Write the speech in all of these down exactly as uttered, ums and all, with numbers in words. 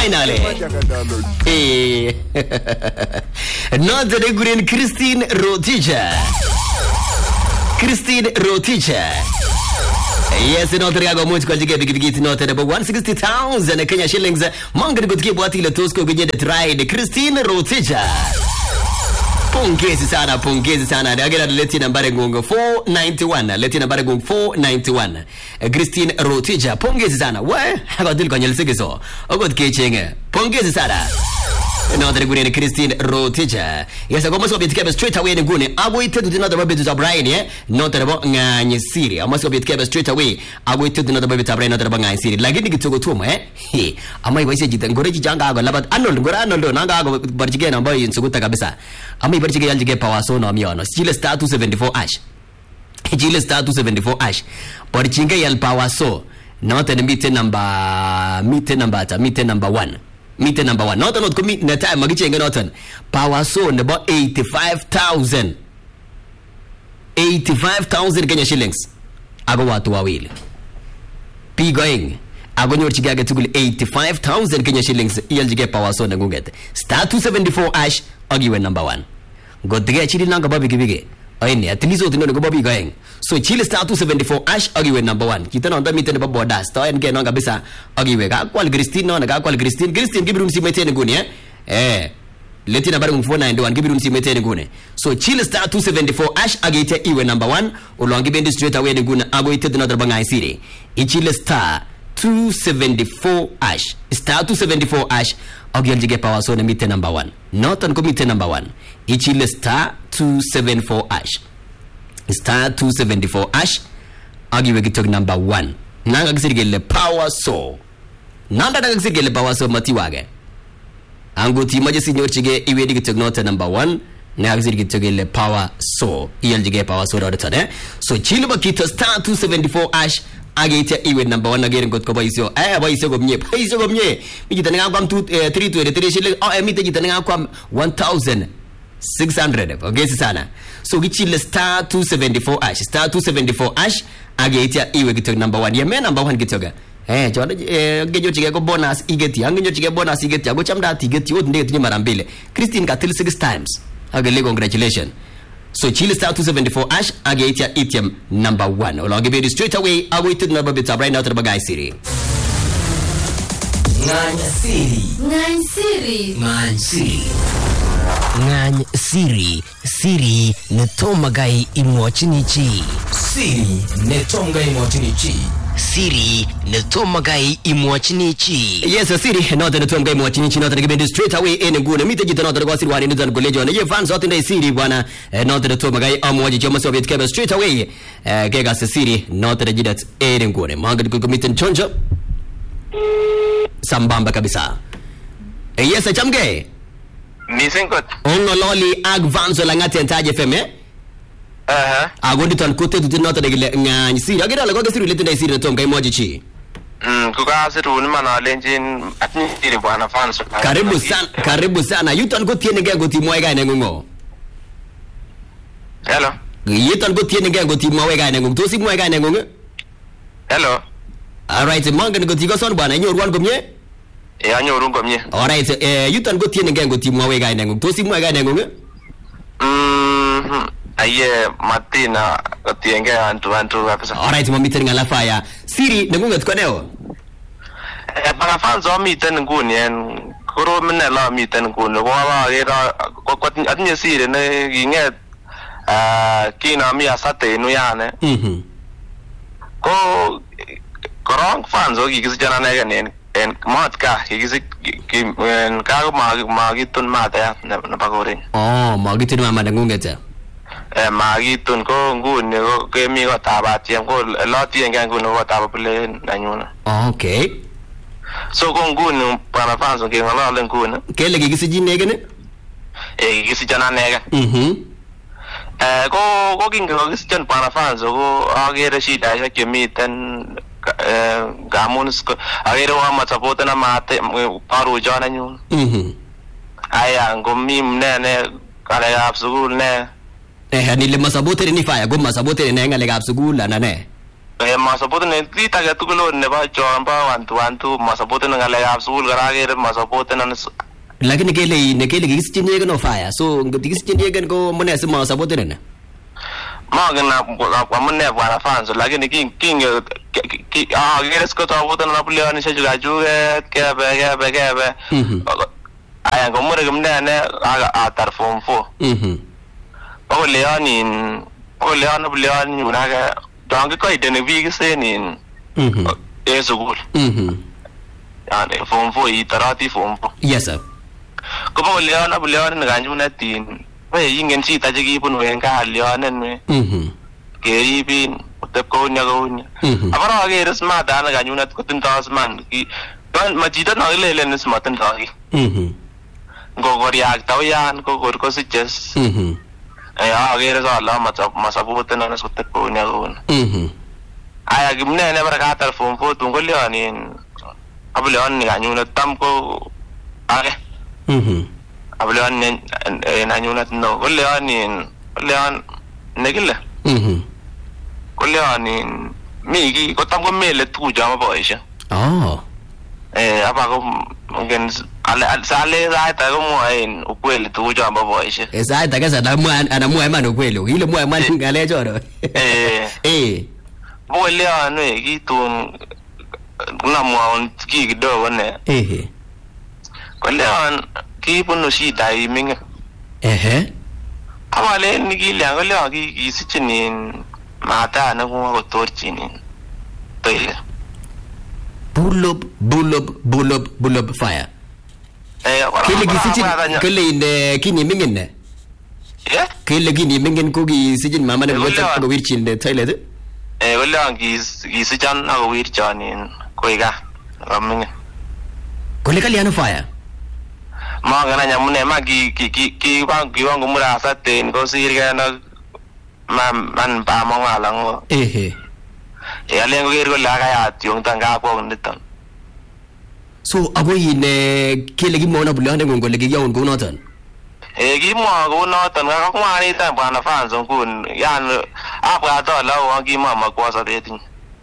finally. Eh. Not the green Christine Rotich. Christine Rotich. Yes, not the Gago Much because you get to get not about one hundred sixty thousand Kenya shillings. Manga could keep what the Tosco get the try the Christine Rotich. Pongezi sana, pongezi sana. Agera leti nambari ngungo four ninety-one. Leti nambari ngungo four ninety-one. Christine Rotich. Pongezi sana. Why? Hago dil kwenye lisikizo. Ogot kechenge. Pongezi sana. Another good Christine Rotich. Yes, I go must be kept straight away in Gune. I waited to another baby to Brian, eh? Not about Nany Siri. I must be kept straight away. I waited to another baby to Brian, not about Nany Siri. Like it to go to me, eh? Hey, I might say it and go to Janga, but I don't go Arnold, Nanga, but again, I'm buying Suguta Cabeza. I may particularly get power so no miano. Still start to seventy-four ash. Still start to seventy-four ash. But Chinga yell power so. Not a meeting number, meeting number, meeting number one. Meter number one. Not not commit na time magichenge noton. Power so about eighty-five thousand. eighty-five thousand Kenya shillings. Ago watu wawili. P going. Ago nyorchiga getugul eighty-five thousand Kenya shillings. Iyaljige power so ngungete. Star two seventy-four ash ogiwe number one. Godge chili nanga babi gibige. Aini at least otino ngo babi going. So chili star two seventy-four ash ogiwe number one. Kita nonda meter number boda. Star and get nanga bisa ogiwe ga kwal Christine no ga kwal Christine. Christine gibirun si metene nguni eh. Eh. Leti na bari four ninety-one gibirun si metene nguni. So chili star two seventy-four ash agite iwe number one. Ulongi bendi straight away nguni ago ite another bangai siri. Ichili star two seventy-four ash. Star two seventy-four ash ogialjige power so na meter number one. Not on committee number one. Ichili star two seventy-four ash. Star two seventy-four ash agiwe gitok number one. Nanga gisirgele power so. Nanda nanga gisirgele power so matiwage. Ango timaje sinyor chige iwe gitok note number one. Nanga gisirgele power so. Iyaljige power so rodata eh. So chiluba kita star two seventy-four ash agite iwe number one again got ko baisyo. Eh baisyo go mnye. Baisyo go mnye. Mi kita nga kwam three twenty-three shilling. Oh eh mi kita nga kwam one thousand six hundred. Okay sana. So gichile star two seventy-four ash. Star two seventy-four ash agite iwe gitok number one. Ye me number one gitoga. Eh chona eh gejo chige go bonus igeti. Angenyo chige bonus igeti. Ago chamda tigeti od ndege mara mbili. Christine ka till six times. Agele congratulations. So chile star two seventy-four ash agite itiam number one. Ologi be straight away. I waited number bit right now to the guy city. Nganya Siri. Nganya Siri. Nganya Siri. Nganya Siri. Siri netomagai imwachinichi. Siri netomagai imwachinichi. Siri netomagai imwachinichi. Yes, Siri not netomagai imwachinichi. Not ngibendi straight away in ngune mite jita not kwa Siri wani nizan golejo. Ye fans hot in Siri bwana not netomagai amwaji choma Soviet kebe straight away. Gega Siri not rejidat in ngune. Manga kumiten chonjo. Sambamba kabisa. Yes, chamge. Nisenkot. Ongo loli advance la ngati entaje F M eh? Uh-huh. Agondi tan kote tu not de ngani siri. Agera la goga siri lete na siri tom kai moji chi. Mm, kuka siru ni mana lenjin atni siri bwana fans. Karibu sana, karibu sana. Yutan go tiene ga go ti mo ga nengo. Hello. Yutan go tiene ga go ti mo ga nengo. To si mo ga nengo. Hello. All right, manga go ti go son bwana nyor wan gomye. E anyoru ngomye. All right, eh yutan go tiene ga go ti mo ga nengo. To si mo ga nengo. Mm. Aye Martina tienge antu antu kabisa. All right, mami tena la fire. Siri nengo ngatko deo. Eh bana fans o miten nguni en kuro mena la miten nguni ko ba era ko ko atnye siri ne ginget ah kina mi asate no yane. Mhm. Ko korong fans o gigis jana ne ne en matka gigis en ka ma ma gitun mata na pagore. Oh, magitun mama nengo ngeta. Eh magitun ko nguni ko kemi ko tabat yem ko loti en nguni ko tabule nanyuna. Okay. So ko nguni para fans ke ngala len nguni. Kele gigisi jinege ne? Eh gigisi jana nega. Mhm. Eh ko ko kinga ko gigisi jan para fans ko agere shida ya kemiten eh gamun ko agere wa matapota na mate paru jana nyun. Mhm. Aya ngomi mnene kale absugul ne. Eh ni le masabote ni faya go masabote ne ngale gab sugula na ne. eh masupporten kit age tugul nebo chombo one to one two masupporten ngalekab sukul kora akere masupporten lakini kele ne kele kikisichin yegen of fire so ngikisichin yegen ko mune si masupporten ne magen amune bwana fans lakini king king ah kere sko tabutan na puliani shejuga juge kebe kebe kebe aya ngomure kumnene atar form four mhm o leonin o leon puliani unaga donge ko idene bigisenin mhm e sukul mhm yani form four itarati form four yes sir ko bo leon puliani nganjunatin we ingen chita chekibun wen ka leonen we mhm keribin utep konya konya abara ager smart ana kanyunat kotindos man ki don machito no lelen smart ndogi mhm ngogoriak tawyan kokor kosiches mhm eh ager so la matap masabuten ana utep konya konya mhm aya gimne ne barakatar form four tun golionin ableon ni kanyunat tam ko age mhm ableon ne nanyunat no golionin leon negile mhm Leonin migi ko tam ko mele tu jama boisha oh eh apa ko mungkin ale sale sai ta ko moen ukweli tu jama boisha esa ta kasa da mu ana mu man ukweli ile mu man ngale joro eh eh bo leon e kitun na muon ki kidogo ne eh ko leon ki punu shida iminga eh awale ni ki le ko leon ki kisichinin mata na ko torchinin tele pull up pull up pull up pull up fire eh kile kisichin kile inde kini mingin ne eh kile kini mingin ko kisichin mama ne wata ko wirchin de toilet eh wala ngis gisichan ako wirchanin koiga amingin kole kali ana fire ma ngana nyamune ma ki ki ki bang ki wangu mura saten ko sirga na man man ba mo ngalang eh eh ale ngir ko la kaya yung tanga ko nitan so abo ine kile gi mona bulande ngongo le gi yawon go notan eh gi mo go notan ga ko mani ta bana fans kun yan apa to la wa gi mama ko sa detin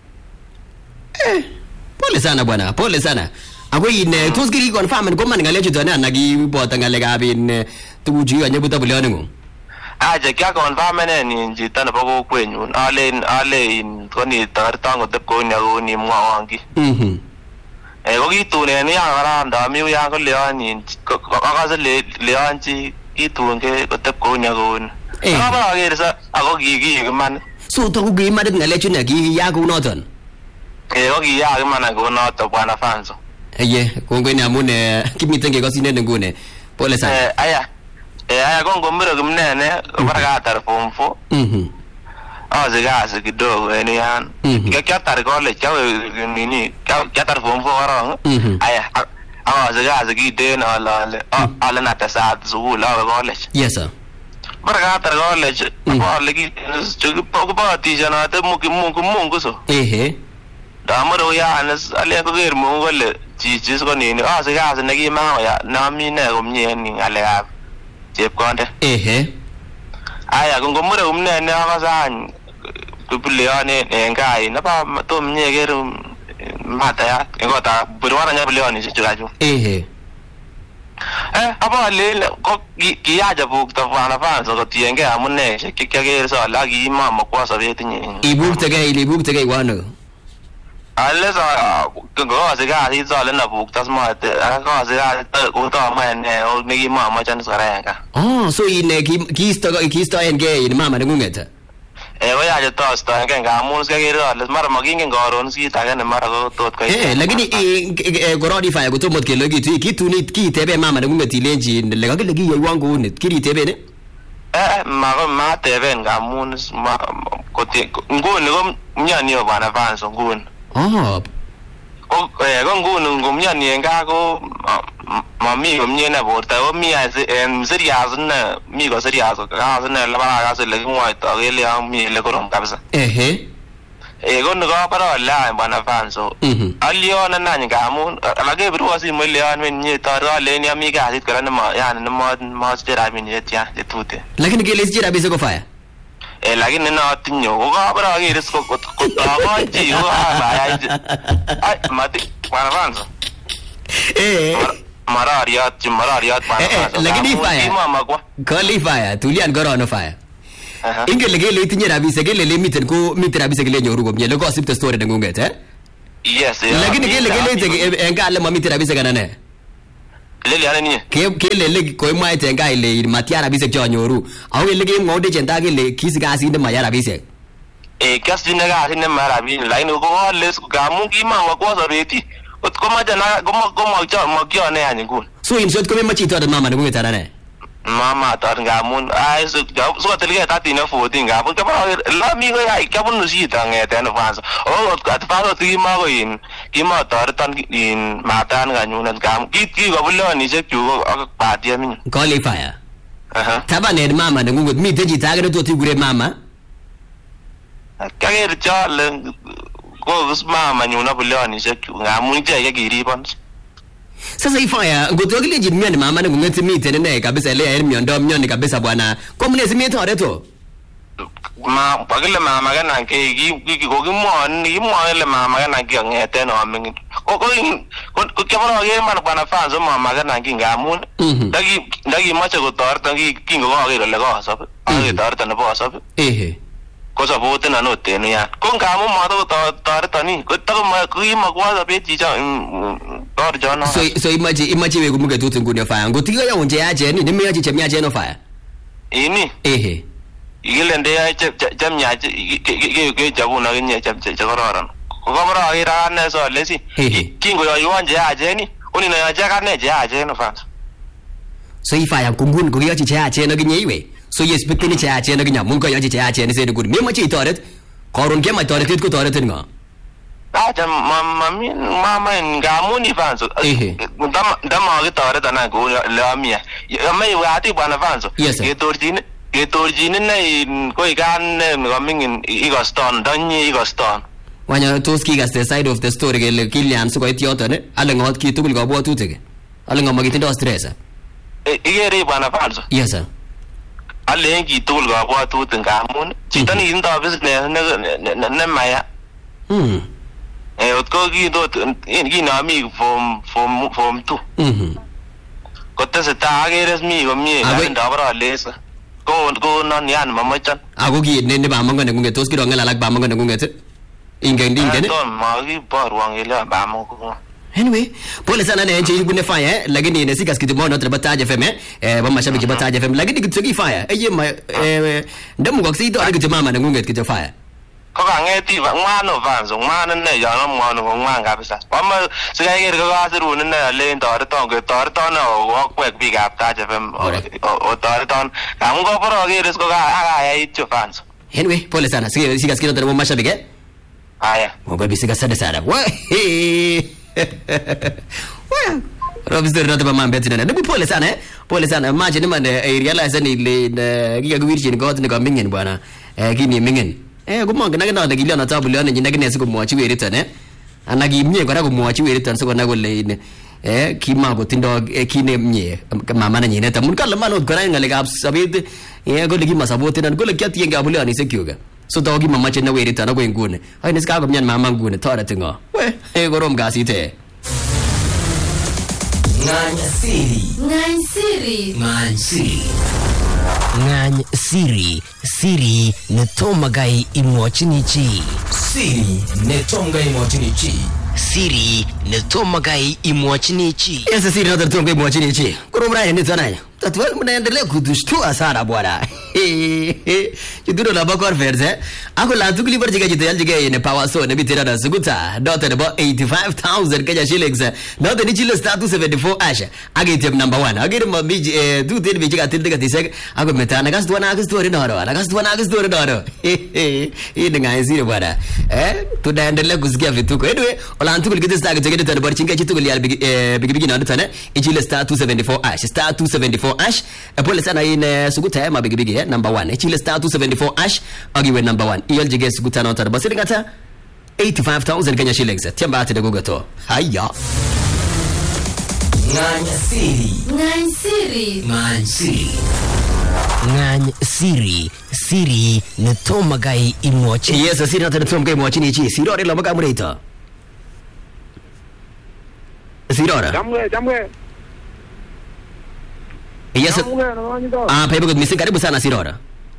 eh pole sana bwana pole sana abo ine tos gi confirm ko man ngale chitona na gi bota ngale ga bin tuju anye buta bulande ngo aje kya confirm ne ni jita na bago kwenyun ale ale in koni tartango tep ko nya go ni mwa wangi mhm eh go gitu ne ni ara nda mi ya ko leani ko ka se le leanchi gitu nge ko tep ko nya go Eh. ka ba ge sa ago gi gi man so to gi ma de ngale chuna gi ya go notan eh go gi ya man go no to bwana fanzo eye kongo ni amune kimitenge ko sinene ngune pole sana eh aya eh aya go ngomero gumnene baraka tar form four mhm aze gaze kidogo eni yan Mhm. kya kya tar ko le kya nini kya kya tar form four arang Mhm. aya aze gaze kite na la le ala na tasa zulu la college yes sir baraka tar college ko le ki chugi ko ba ti jana te mu ki mu ko mu so ehe da maro ya anas ale ko ger mu ko le ji ji ko nini aze gaze ne ki ma ya na mi ne ko mye ni ale ga chep konde ehe aya ko ngomure umne ne amasan kupuleone engai na ba to mnye geru mata ya ngota burwana nya buleone chikaju ehe eh aba le ko ki ya jabu to bana fa so ko tienge amune ki ke so la gi mama kwa so betinye ibuk tege ibuk tege wano alle so ko se ga ti so le na buk tas ma te ko se ga ko to ma ne o ne gi mama chan sara ka oh so ine ki ki sto ki sto en ge in mama ngungeta eh wa ya to sto en ga mun se ge ro le mar ma gi ngen goron si ta ga ne mar ko tot ko eh lakini gorodi fa ko to mot ke logi tu ki tu ni ki tebe mama ngungeti lenji le ga le gi wangu ne ki tebe ne eh ma ko ma tebe ga mun ma ko te ngone ko nyani o bana fa so ngone oh ko eh ko ngone ngom nyani nga ko ma mi ko nyena borta ko mi as em serious na mi ko serious ka na la ba ga se le ko wa to ge le am mi le ko rom kabisa ehe eh ko no ko para la bana fa so mhm alio na na nga mun la ge bru wasi mo le an men ni to ra le ni ami ga sit kala na ma ya na ma ma stera mi ni ya te tute lakini ke lesjira bise ko fire eh lakini natinye ko kabra ageres ko kotagochi ko abaya ai mati maravanzo eh marariat marariat maravanzo lakini fire mama kwa kali fire tulian gorono fire aha ingele gele itinye rabise gele le miten ko miten rabise gele nyoru komye le ko sipte story nengunget eh yes lakini gele gele engale mamiten rabise kanane lele yana ni ke ke lele ko mwaite ngai le matia rabise chonyoru au gele ke ngode chenda gele kisika sinde maya rabise eh kasi ne ga ne marabi lakini ko les gamu kimangwa kwa soreti ot ko majana ko ko mo cha mo kyo ne yani kun so in short ko me machito da mama nengunget anane mama tar gamun ai so so telige tati na fourteen gamun ka ba la mi go ai ka bun si ta ngete na fans o at fa ti ma go in ki ma tar tan in matan ga nyun gam ki ki go bulo ni se ju pa ti mi qualifier aha taba ne mama nengunget mi teji tagare to ti gure mama ka ge cha le ko gus mama nyun na bulo ni se ju gamun je ke giri bon sasa ifaya ngotokile jimnyani mama ne ngungeti mite ne kabisa ile ya miondo mnyoni kabisa bwana kwa mnezi mite oreto ma bagile mama kana ke gi gi ko gi mo ni mo ile mama kana ke ngete no mingi ko ko ko ke baro ge man bana fanzo mama kana ki ngamun dagi dagi ma che ko tor dagi ki ngo ge le ko so age tor tan bo so ehe ko so bo tan no te ni ya ko ngamu ma to tor tani ko ta ma ku ma kwa so be ji ja tor jo no so so imaji imaji we kumuke tutu ngune faya ngotiga ya unje ya jeni ni meya chiche mya jeno faya ini ehe igile nde ya jam nya ge ge jabu na ge jam je gororan ko gomra ira ne so lesi kingo yo yonje ya jeni uni na ya jaka ne je ya jeno fa so ifaya kungun ko yo chiche ya jeno ge nyiwe so yes bitini chiche ya jeno ge nyamun ko yo chiche ya jeno se de gun me ma chi toret korun ke ma toret ko toret nga aja mama mi mama ngamuni fanzo ndama ndama ge toret na go la mia mai wa ti bana fanzo ge torjin ge torjin ne ko ikan ne ngomingin igoston danyi igoston wanya toski gas the side of the story gele kilian su ko itioto ne ale ngot ki tugul go bo tutege ale ngom magitindo stress e igere bana fanzo yes sir ale ngi tugul go bo tut ngamun chitani indo business ne ne maya hm eh otko gi do gi na mi from from from tu mhm kote se ta agere mi go mi ga ndabra lesa ko ko non yan mamachan ago gi ne ne ba mango ne ngunge tos ki do ngala lak ba mango ne ngunge te ingen dingen ne don ma gi barwang ile ba mo ko anyway pole sana ne nje ibune fire lakini ne sikas kitimo na Bataja F M eh ba mashabiki Bataja F M lakini kitsogi fire eye ma ndamu kwa sito ari kitimama ne ngunge kityo fire ko ka ngeti va ngwano vanzo ngwana ne ya no ngwano ngwanga bisa wama sigaigere ko asiru ne le ndore ton ke tor ton o kwek bi gap Taja F M o tor ton kamu ko poro gere ko ka aga ya itcho fans anyway pole sana sige sigas kito tano mashabiki aya mo baby sigas sada sada wa wa Robster rata ba mambe tina ne pole sana eh pole sana imagine man I realize ni le giga gwirchi ni got ni ka mingen bwana eh kini mingen eh kumanga nagenda ngilio na tabu leo nyinga gine siku mwachi werita ne anagimye kora kumwachi werita siko na gole ne eh kima go tindo kine mye mama na nyine ta mun kala mano kora ngale gap sabit eh gole kima sabote na gole kyati yenga abule ani sekyoga so dogi mama chena werita na go ngune ai ne ska go myan mama ngune tora tingo we eh gorom gasite Ngany siri Ngany siri Ngany siri Ngany siri Siri netomagai imwachinichi Siri netomagai imwachinichi Siri netomagai imwachinichi Yes siri netomagai imwachinichi Kurumraya nitanaya Tatwa mnaendelea kutushtua sana bwana Chiduro na bakor verse Ako la tukuli barjiga jitayal jiga yene power so ne bitira na suguta Dota nebo eighty-five thousand Kenya shillings Dota ni chile star two seventy-four asha Agi tip number one Agi rima miji Tu tiri bijiga tiltika tisek Ako meta nagas tuwa nagas tuwa rinoro Nagas tuwa nagas tuwa rinoro Hii ni ngaya siri bwana Eh tunaendelea kusikia vituko Anyway Ola tukuli kita star Kajagede tani barchinga Chitukuli ya bigi bigi na ndutane Ichile star two seventy-four ash Star two seventy-four ash Pole sana ine suguta ya mabigi bigi number one Chile star two seventy-four ash Agiwe number one Iyal jige suguta na otara Basiri ngata eighty-five thousand Kenya shillings Tiamba ati de gugato Haya Ngany siri Ngany siri Ngany siri ngany siri siri netomo kai imwochi. Yes, siri noto netomo kai imwochi chi. Sirore lo maka mreito. Sirore. Jamwe, jamwe. Yes. Ah, paibu good missing karibu sana Sirore.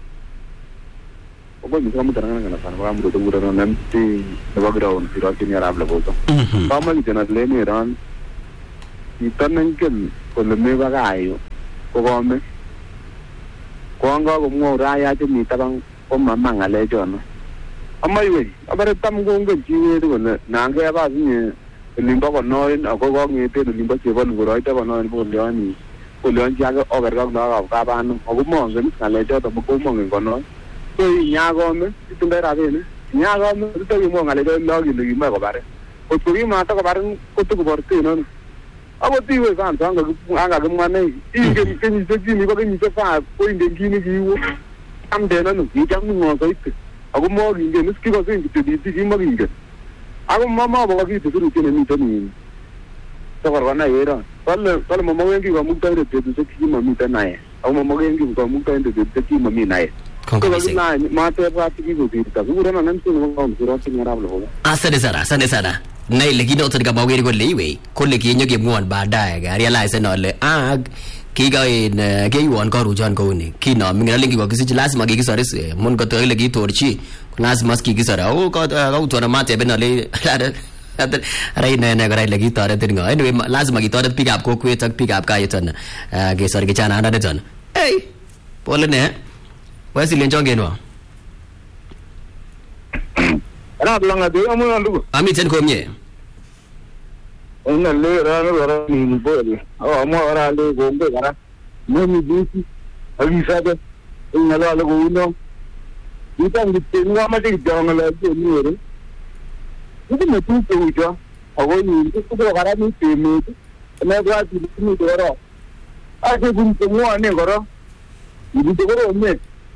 Ogo misa mu taranga kana sana ba mu to mu ran namti na background Sirore ni arab la boto. Kama ni jana le ni ran. Itanen ken ko le me ba gayo. Ko gome. Kwanga ko mo raya je ni tabang ko mama ngale jono. Amai we, abare tam go nge jiwe ko na nge ba ni limba ko no en ko go nge te limba che ban go roi ta ko no ko le ni. Ko le ja ko over go na ka ba no. Ko mo nge ni ngale jo to ko mo nge ko no. Ko nya go me, tu be ra be ni. Nya go me, tu mo ngale jo lo gi ni ma ko bare. Ko tu ma ta ko bare ko tu ko bor te no. Abo tiwe kan tanga anga gumane inge kenyi seji ni ko kenyi sefa ko inde ngini giwo am de na no gi jam no ko ik ago mo inge nuski ko sen ti ti ti mo inge ago mama bo gi ti ti ni to ni to ko na yera tolle tolle mo mo ngi ko mu ta de ti ti mo mi ta na ye ago mo mo ngi ko mu ta de ti ti mo mi na ye ko na ma te ba ti go ti ta gura na nan ti mo ko ro ti ngara blo asante sana asante sana na ile kino tutika bawiri ko lewe ko le kinyo ke muon baadaye ga realize no le ah kiga in ke yuon ko rujan ko ni kino mingra lingi ko kisi lazima gi kisare se mon ko to ile gi torchi lazima ski kisare o ko ko to na mate be no le rai ne ne ga ile gi tore tin go anyway lazima gi tore pick up ko ku tak pick up ka yeton ge sar ge chana na de ton ei pole ne wasi le jonge no ana blanga de amu ndu ami ten ko mye ona le ra no ra ni bo le o mo ra le go mbe gara mo mi buti ali sabe ina la le go no ita ngi te no ma de jong la de ni re ita me tu ko jo ago ni ko ko gara ni te me na ga ti ni do ro a ke bun ko mo ne go ro ni do go me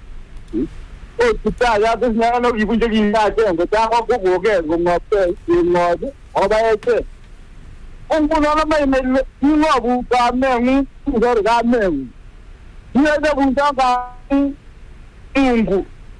o tuta ya de na no ibun je gi na je ngo ta ko ko ge ngo mo pe ni ngo o ba e te on ko na mai me ni ngo bu ka me ngu ku do ga me ngu ni e de bu ta ka ngu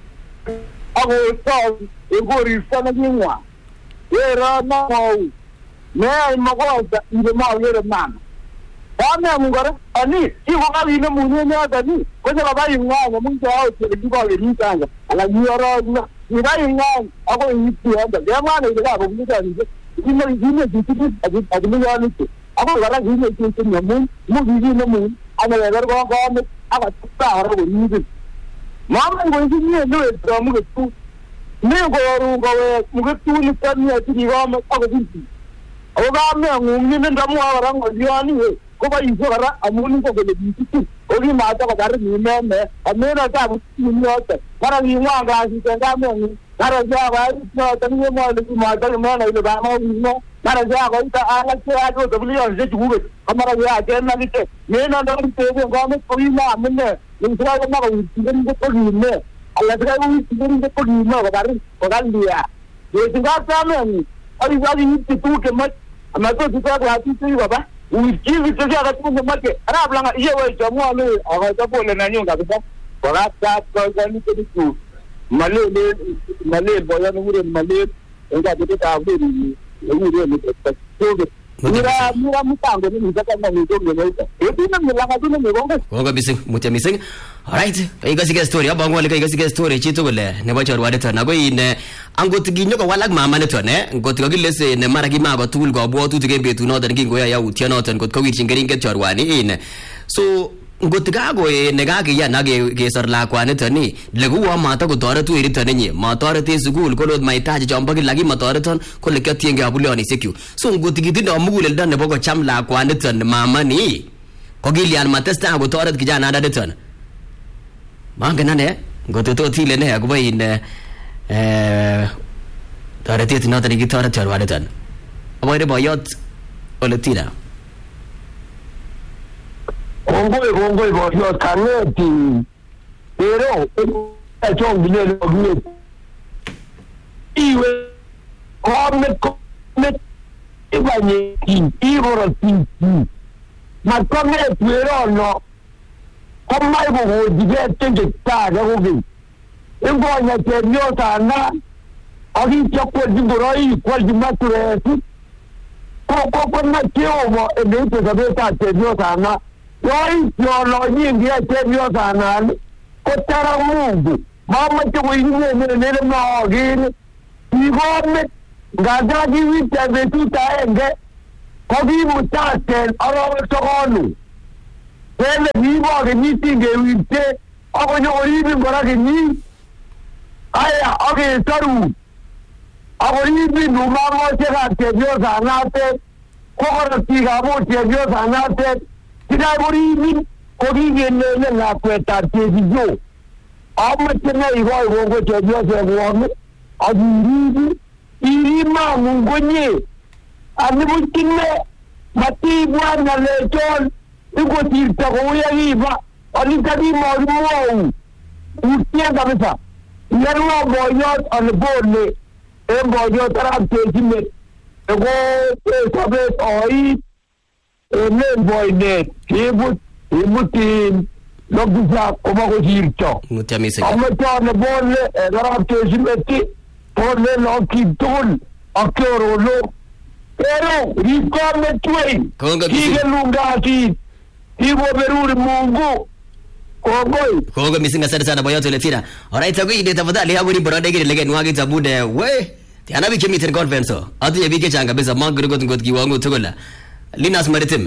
ago so e go ri sa na ni wa e ra na mo me ai mo ko da i de ma ye de man ba me ngu ga ani i ko ga ni mu ni na da ni ko se ba yi nga mo mun ta o se di ba le ni ta ga ala ni ro ni ba yi nga ago ni ti o da ya ma ne ga ko ni ta ni ni ni ni ti ti a di ni ya ni ti ago ga ra ni ni ti ti ni mu mu di ni mu ana le ga ko ko ni aga ta ro ni ni ma ma ngo ni ni no e to mu ku ni go ru go we mu ku tu ni ta ni ti ni ga ma ago di ti ago ga me ngu ni ni da mu ara ngo ya ni ko ba yi so ga amuni ko le di ti o ni ma ta ga ni me me amena ta bu ni no ta para ni wa ga si ta ga me para ja ba no ta ni mo le ma ta me na ile ba ma no para ja ga ta ala se a ko w je ju bu kamara ya je na ni te me na do te go me ko ni ma me ni tra ga ma ko ni ko ni me ala tra ga ni ko ni no ga ri ko ga dia ye ti ga ta me ni ari ga ni ti tu ke ma ma to ti ga ga ti ti ba ba ujivi tokea katika mwake arabla nga yewe jamwa le akapo le na nyonga kabisa kwa ta kwa ni kitu male le male boya ngure male nga kitu ta ngure ni ngure ni tsoge mira mira mutango ni zaka na ndogo ni eti na milanga tu ni gonga gonga bising mutia mising alright iga sige story aba ngwale iga sige story chito gole ne bachar wade tana go ine angot ginyo ko walag mama ne tone ngot ko gilese ne mara gi mago tul go bo tu tige betu no dan gingo ya utia no tan got ko wirchin gerin get charwani ine so ngot ga go e ne ga gi ya na ge ge sar la kwa ne tani legu wa mata ko tore tu iri tane ni ma tore te sugul ko lod mai taji jamba gi lagi ma tore ton ko le ka tienge abulo ni sekyu so ngot gi dindo mugul dan ne bogo cham la kwa ne tan mama ni ko gilian matesta go tore gi jana da de tan manga nane ngot to ti le ne go bai ne eh tore te no tani gi tore charwa de tan abo de boyot ole tira Kongo kongo bo yo kaneti pero e chong bile lo bile iwe come come e banye ti iro ti ma come pero no komai kokochigei tengetage kokeny ingonya chepyosana akityo kwolchi ngoroik kwolchi maturesi kokokomoche Jehova eleite sobetab chepyosana yoityolonyingia chepyosanan kotara Mungu mamoche koikinyenelele maakere kikomit nganda kiwirte betut aenge kokimutaten arawek sokolu kele kiibo kenyit ingewirte akonyokoribin kora kenyit aya akesorun akoribin umamoshekab chepyosanatet ko korotikab ot chepyosanatet sidai koribin kokikelele lakwetab chebiyo amoche neikoi kongo chepyosengwong akiribi irib mang'ung konye anibuch ine matibwat ng'alechon ikosirto kou yekiba alikakimokimwou utye kabisa yerwo boyot ale pole en boyot arap Chechime eko sobet oit emen boynet kibut kibutin lokisa kobo kosirto amoche ale pole en arap Chechime ti pole lokik tugul ak Chorolo pero rikome twei kikelun kasit kikoberuri Mungu kongoi kongo misinga sana sana boyoto letina alright ako ide tafadhali hapo ni borode gile lege nwagi tabude we tiana bi kemiten conference atu ye bike changa beza mangro got got kiwango tugola Linas Maritim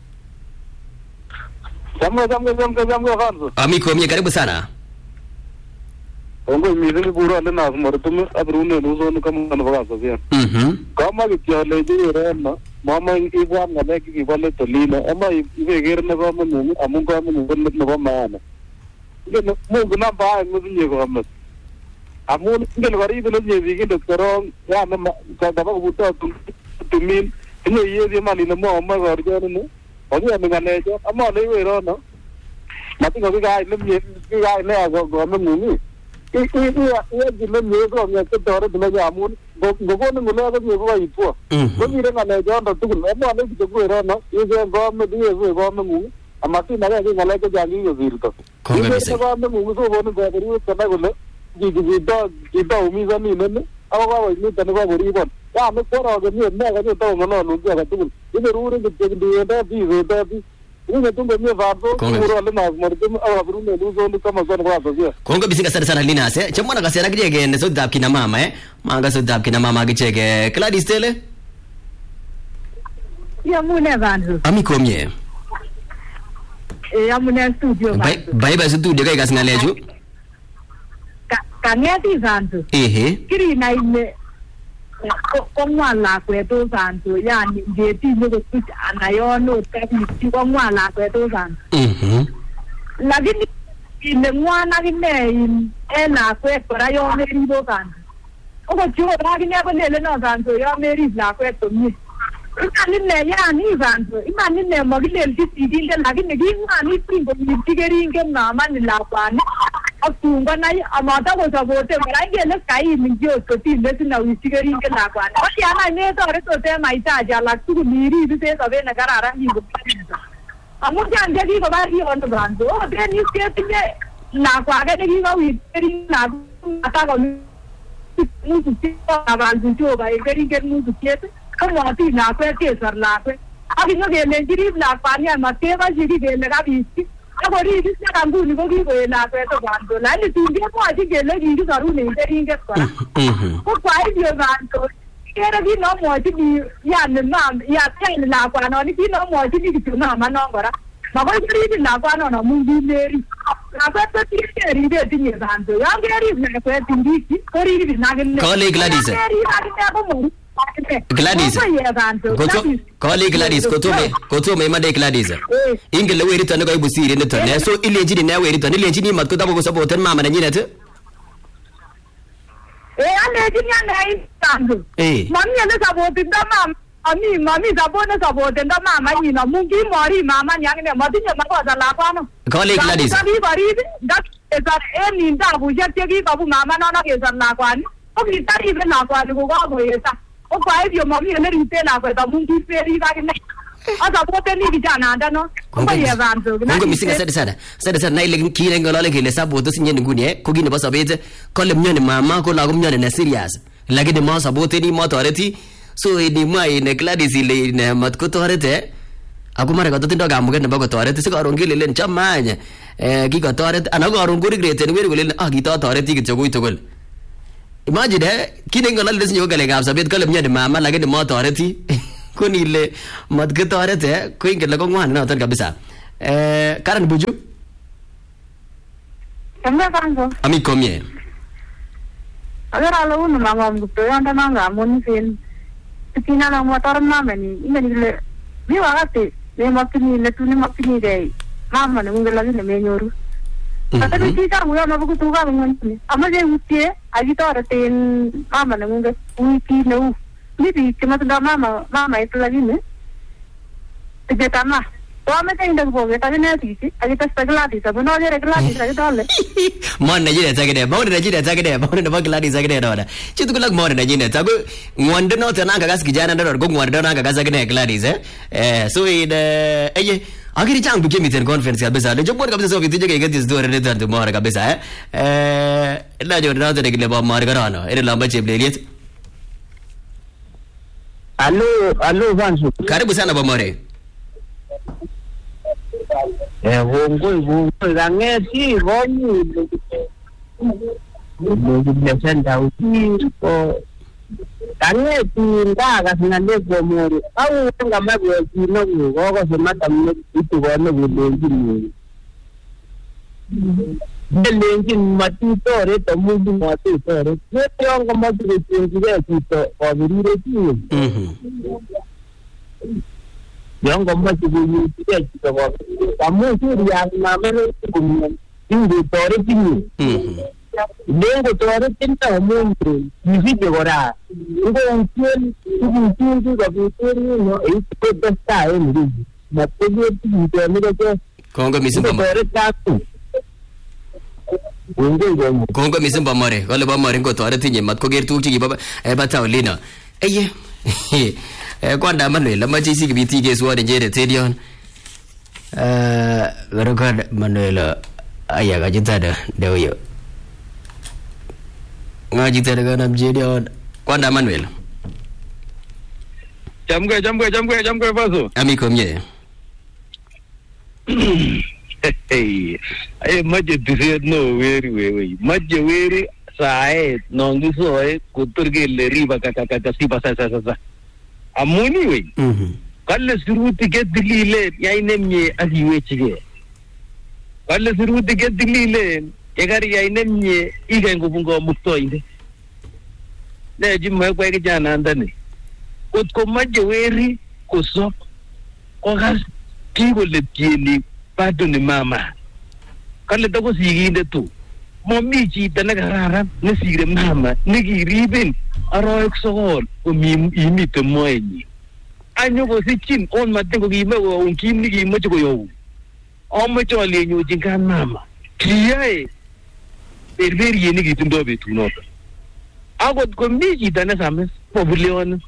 jambo jambo jambo jambo kwanza amiko mie karibu sana kongo misinga buro Linas Maritim abrune nuzo kama nafaka pia mhm kama kityole jirena mama ibwan ngale kibole tolino ama ibeger na kama Mungu amun kama Mungu nebo maana ngene Mungu namba nguzinye ko amat amun ngene karibu no nyebi kinde korong ya na kaba kubuta tumin ine yezi mali na mo ma gorjone no oni ame ngalejo ama le wero no mati ko ga ile nyebi ga ile go go Mungu i i i jile nyebi ko ngeke tore dile amun gogo ni ngule ko nyebi ipo ko mire ngalejo ndo tukul ama le kigwero no yeze go me diye go Mungu amati na ga ngale ko jangi yo virto konga ko me Mungu so bonu ga beri ko na gole gigi gido gido umiza ni nene awa wa ni tane ko beri bon ya me ko ro ga ni me ga to ngalo lu ga tukul ide rure ge ge de da bi ge da bi ni tungo me va bo ro le na mo de awa bru me lu zo lu kama zo na ba zo konga bisinga sana sana Linas eh chamona ka sera gege ne so dab kina mama eh manga so dab kina mama gicheke Gladys Tele ya mune vanhu amiko mie ya mune studio bai bai ba studio kai kasina leju kangeti vanhu ehe kiri na ine ko mwala kweto vanhu yani ngeti ngo kuch anayono tabi ko mwala kweto vanhu mhm lakini ine mwana kine ena kwekora yo meribo vanhu uko chuo lakini ako lele no vanhu yo meri la kweto mi imani ne yani vanhu imani ne mogilel kisidinde lakini kingani pingo mitigeringe mama ni lapani atunga na amata ko sabote marangele kai minjo totinde sina witigeringe lapani oti ana ne tore tote maita jala tu miri bise sabe na garara hingo amuja ndegi ko bari on vanhu o de ni skepinge na kwa ga ni ko witigeringe na ata ko mutu ta vanhu jo ba igeringe mutu kete kama ati na kwa kesar la kwa abi no gele jirib la pani ma teva jiri gele ga bisi agori dis na kangu ni ko ki ko la kwa to bando la ni tindi ko ati gele ni saru ni teringe kwa ko kwai dio bando kera gi no mo ti ni ya ne na ya tain la kwa no ni ki no mo ti ni ki na ma no ngora ma ko jiri la kwa no no mungi leri na kwa to ti eri de ti ni bando ya geri na kwa tindi ki ko ri na gele Kole Gladys Gladys Koto Kole Gladys Koto me Koto me made Gladys Ingele we return ko ibusiri ne to ne so ileji ni na we return ileji ni mat ko tabo ko saboten mama na nyine te eh aleji ni na isandu eh mami ne saboten da mama ami mami sabone saboten da mama ni na mungi mori mama nyang ne mati ne ma ko da la kwa no Kole Gladys Kali bari da esa e ni da bu je ti ko bu mama no na ke sa na kwa ni o ki tari be na kwa ni ko ko esa o kwa hivyo mami ne rite na kwa da mungi feri ga ni asa bote ni vijana anda no Ngoja zanzo. Kongo missing asante sana. Asante sana na ile kile ngolole kile sababu sinye nguni eh ko kine basabete kole mnyone mama ko la ko mnyone na serious. Lakini ma sabote ni ma toreti so ni mai ne Gladys ile ne mat ko torete. Ako mara ko tindo kamuget nebo ko toreti sikaron kele len chamanya eh kiko toreti ana ko aron ko regret ni weri kole ah kito toreti kityo ko itogol. Imagine eh kine ngolole sinye ko kale kap sabet kole mnyone mama lakini ma toreti. Kuni ile mat ko torete ko ingele ko ngwan na tan kabisa. Eh Karen Buju. Kamba kango. Ami komye. Agora lo uno mangam gusto yanda manga mun fin. Tikina na motor mama ni imeni le. Ni wakati le makini le tuni makini dei. Mama ne ngela ni me nyoru. Ata ni tika ngwa na buku tuga ngwan. Amaje utie agitora ten mama ne ngwe uti no. Ni bi kema da mama mama itu lagi ni. Tije tama. Tuame te indak boge ta ne tisi agita staglati sa no je reglati sa dole. Mon na jine tagede mon na jine tagede mon na baglati tagede dora. Chitu kulak mon na jine tagu ngwande no tana kagas kijana ndor go ngwande na kagas agene Gladys eh. Eh so ide eye agiri chang bu kemi ten conference kabisa. Le jobor kabisa so kitije ke getis dore ne tar tomorrow kabisa eh. Eh la jo na tere kile ba mar garano. Ere lamba chebleliet. Allo, allo Vansu. Karibu sana Bomore. Eh, wongoi wongoi rangeti woni. Ndio biashara uti ko rangeti ndaga sinande Bomore. Au ngama bwe kino ngo ko semata mne itu ko ne bulengi ni. Bulengi mati tore to mundi mati tore. Ne yongo mati ke kito ko birire ti. Mhm. Yongo mati ku ke kito ko. Kamu suri yang namanya ku indu tore ti. Mhm. Lengo tore tinta mundi. Hivi jora. Ngo unchen tu tu ko biteri no e ko dasta e ndi. Mati ti ti ne ko Kongo misimba. tore ta tu. Kongo misimba more kole ba more ngo tore tinye mat ko ger tukchi ki baba e bata olino eye e kwanda Manuel ama jisi ki biti ke suwa de jere tedion eh record Manuel aya ga jitada de yo ngaji tere ga nam jedion kwanda Manuel Jamgwe jamgwe jamgwe jamgwe baso. ami komye Hey, ay maje dise no weri wewe. Maje weri sae nongi soe kuturge le riba kaka kaka siba sa sa sa. Amuni we. mhm Kalle suruti ke dilile yai nemye agi wechige. Kalle suruti ke dilile egari yai nemye iga ngubungo mutto inde. Ne jimma kwa ke jana andane. Kot ko maje weri ko so ko gas ki ko le tieni bado ni mama kale dago siginde tu momi chi tanaga rara ne sigre mama ne giribin aro eksogol o mi imite moeni anyo go sichin on matte go gime go un kim ni gime go yo o mo to le nyu jinga mama kiyae berberi ni gitundo betu no agot go mi chi tanaga sames populion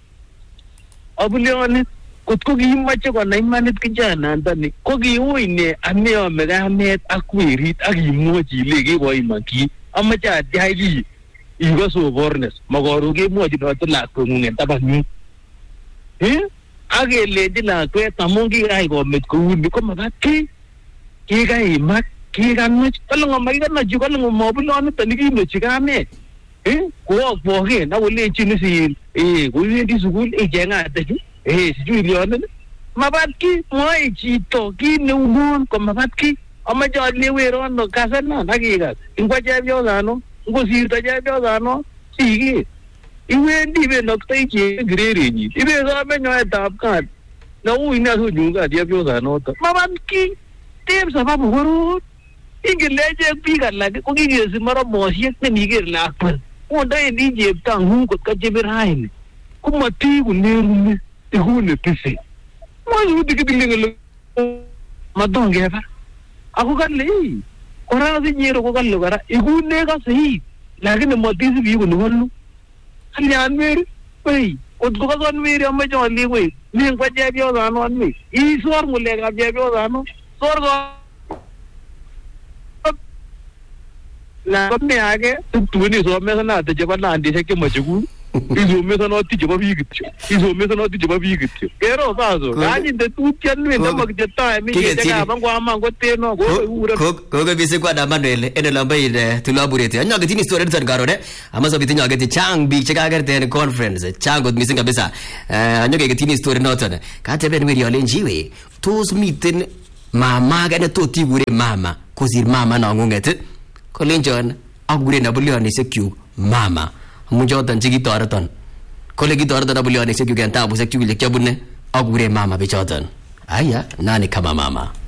obulion kot ko gimache ko na imanit kijana ndani ko giuine ameo megamet akwirit akimwochi lege ko imanki amache adyaji igo so bornes magoru ge mwochi do la ko nguen tabanyu eh agele dila ko tamongi ai ko met ko undi ko mabaki ki ga imak ki ga noch kalongo maiga na ju kalongo mobulo tani gi no chigame eh ko bo ge na wole chini si eh ko yendi sukul e jenga taji eh sijui lione mabatki moi chito ki ne umon ko mabatki amajo lewero no kasana nagiga ingwaje byozano ngosirta je byozano sigi iwendi be noktai che grere ni ibe so menyo etap kan na uina so junga je byozano to mabatki tem sababu horo ingeleje biga lage ko gigesi mara mosiek ne miger lakpan onda ndi je tangu ko kajebiraini kuma ti kunerume ihune pisi mo yudi kidingelo madonge ba aku kan le ora si nyero ko kan lo gara ihune ka sei lakini mo tisi bi ko nulu hanya mer ei kotko kason Mary amache alikoi min kwa chepyosanon mi isor ng'ulekab chepyosano sor ko la komne age tun isomesanate chebo landishek chemoche kuu isomesanoti chebo biik kityo isomesanoti chebo biik kityo kero saso kanyinde tutyen min nemakitetae michekab ngwaman koteno kokobisi kwanda Manuel en olombo ile tulabureti anyaketini story niton karone ama sobiti nyaketi chang biik chekakerten conference chang kot missing kabisa anyaketini story noton kateben weri alenji we tos miten mama gane tot ikure mama kosir mama nang'ung'et kolenjon akuren abulionishek kyuk mama amun choton chekitoreton kole kitoreton abulionishek kyuk en tabushek chuk chekiabune akuren mama bichoton aya nani kama mama